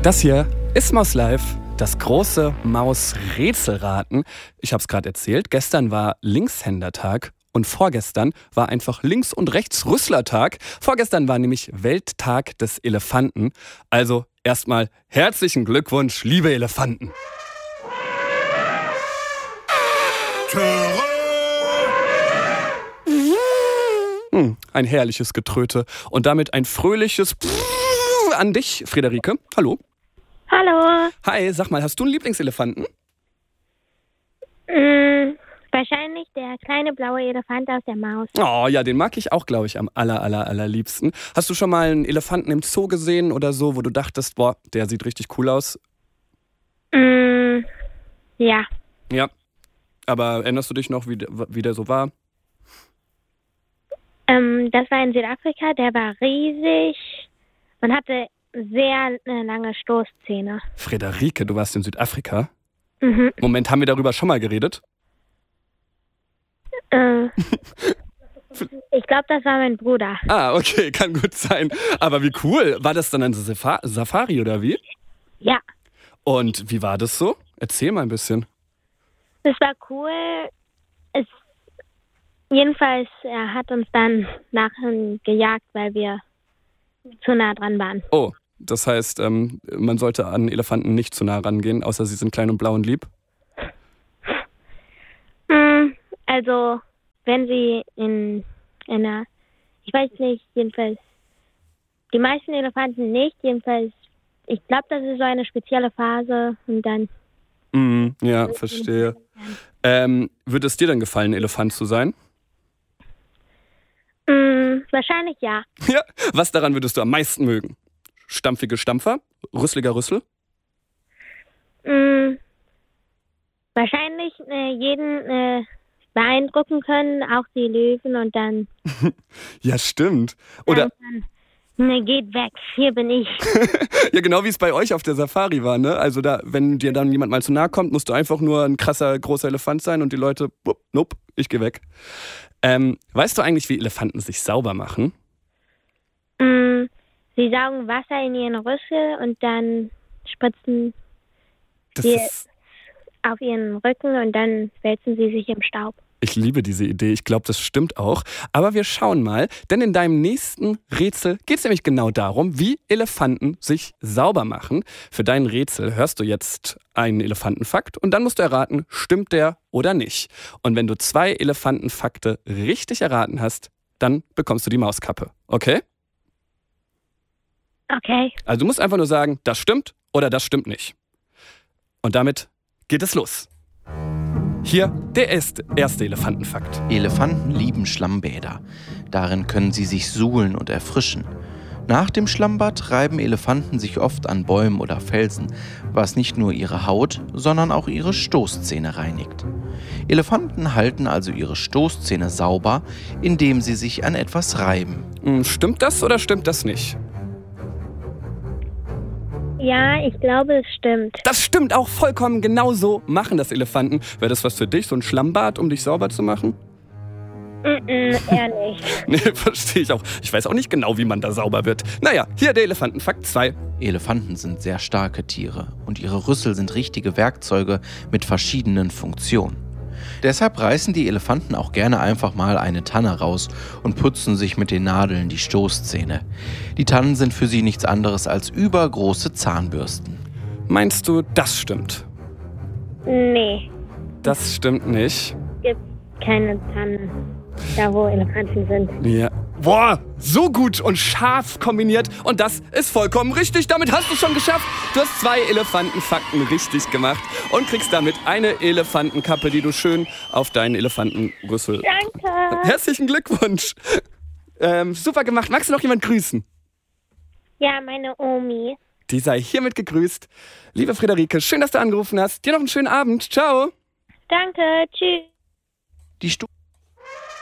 Das hier ist Maus Live, das große Maus-Rätselraten. Ich habe es gerade erzählt, gestern war Linkshändertag und vorgestern war einfach Links- und Rechts-Rüssler-Tag. Vorgestern war nämlich Welttag des Elefanten. Also erstmal herzlichen Glückwunsch, liebe Elefanten. Ein herrliches Getröte und damit ein fröhliches an dich, Friederike. Hallo. Hallo. Hi, sag mal, hast du einen Lieblingselefanten? Wahrscheinlich der kleine blaue Elefant aus der Maus. Oh ja, den mag ich auch, glaube ich, am allerliebsten. Hast du schon mal einen Elefanten im Zoo gesehen oder so, wo du dachtest, boah, der sieht richtig cool aus? Ja. Ja. Aber erinnerst du dich noch, wie der so war? Das war in Südafrika, der war riesig und hatte sehr lange Stoßzähne. Friederike, du warst in Südafrika? Mhm. Moment, haben wir darüber schon mal geredet? Ich glaube, das war mein Bruder. Ah, okay, kann gut sein. Aber wie cool. War das dann ein Safari oder wie? Ja. Und wie war das so? Erzähl mal ein bisschen. Das war cool. Jedenfalls, er hat uns dann nachher gejagt, weil wir zu nah dran waren. Oh, das heißt, man sollte an Elefanten nicht zu nah rangehen, außer sie sind klein und blau und lieb? Also, wenn sie in einer, ich weiß nicht, jedenfalls, die meisten Elefanten nicht, jedenfalls, ich glaube, das ist so eine spezielle Phase und dann... Ja, verstehe. Würde es dir dann gefallen, Elefant zu sein? Wahrscheinlich ja. Ja, was daran würdest du am meisten mögen? Stampfige Stampfer? Rüsseliger Rüssel? Wahrscheinlich jeden beeindrucken können, auch die Löwen und dann... Ja, stimmt. Oder geht weg, hier bin ich. ja, genau wie es bei euch auf der Safari war, ne? Also da, wenn dir dann jemand mal zu nahe kommt, musst du einfach nur ein krasser, großer Elefant sein und die Leute, nope, ich geh weg. Weißt du eigentlich, wie Elefanten sich sauber machen? Sie saugen Wasser in ihren Rüssel und dann spritzen sie auf ihren Rücken und dann wälzen sie sich im Staub. Ich liebe diese Idee, ich glaube, das stimmt auch. Aber wir schauen mal, denn in deinem nächsten Rätsel geht es nämlich genau darum, wie Elefanten sich sauber machen. Für dein Rätsel hörst du jetzt einen Elefantenfakt und dann musst du erraten, stimmt der oder nicht. Und wenn du 2 Elefantenfakte richtig erraten hast, dann bekommst du die Mauskappe. Okay? Okay. Also du musst einfach nur sagen, das stimmt oder das stimmt nicht. Und damit geht es los. Hier der erste Elefantenfakt. Elefanten lieben Schlammbäder. Darin können sie sich suhlen und erfrischen. Nach dem Schlammbad reiben Elefanten sich oft an Bäumen oder Felsen, was nicht nur ihre Haut, sondern auch ihre Stoßzähne reinigt. Elefanten halten also ihre Stoßzähne sauber, indem sie sich an etwas reiben. Stimmt das oder stimmt das nicht? Ja, ich glaube, es stimmt. Das stimmt auch vollkommen, genau so machen das Elefanten. Wäre das was für dich, so ein Schlammbad, um dich sauber zu machen? Eher nicht. Nee, verstehe ich auch. Ich weiß auch nicht genau, wie man da sauber wird. Naja, hier der Elefantenfakt 2. Elefanten sind sehr starke Tiere und ihre Rüssel sind richtige Werkzeuge mit verschiedenen Funktionen. Deshalb reißen die Elefanten auch gerne einfach mal eine Tanne raus und putzen sich mit den Nadeln die Stoßzähne. Die Tannen sind für sie nichts anderes als übergroße Zahnbürsten. Meinst du, das stimmt? Nee, Das stimmt nicht. es gibt keine Tannen, da wo Elefanten sind. Ja. Boah, so gut und scharf kombiniert. Und das ist vollkommen richtig. Damit hast du es schon geschafft. Du hast 2 Elefantenfakten richtig gemacht und kriegst damit eine Elefantenkappe, die du schön auf deinen Elefantenrüssel... Danke. Herzlichen Glückwunsch. Super gemacht. Magst du noch jemand grüßen? Ja, meine Omi. Die sei hiermit gegrüßt. Liebe Friederike, schön, dass du angerufen hast. Dir noch einen schönen Abend. Ciao. Danke, tschüss. Die